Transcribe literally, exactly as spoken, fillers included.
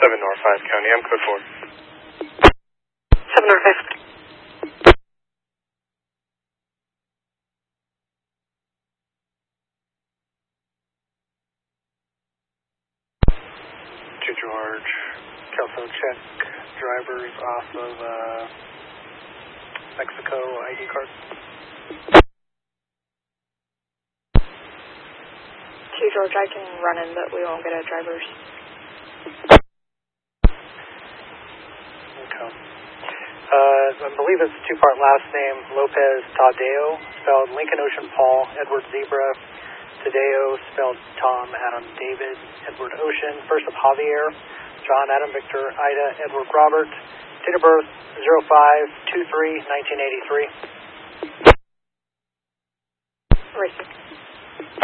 seven North five County, I'm code four. seven North five. To George, Kelso check drivers off of uh, Mexico I D card. To George, I can run in, but we won't get a driver's. Okay. Uh, I believe it's two-part last name, Lopez Tadeo, spelled Lincoln Ocean Paul, Edward Zebra, Tadeo, spelled Tom Adam David, Edward Ocean, first of Javier, John Adam Victor, Ida, Edward Robert, date of birth zero five two three nineteen eighty-three. Racing.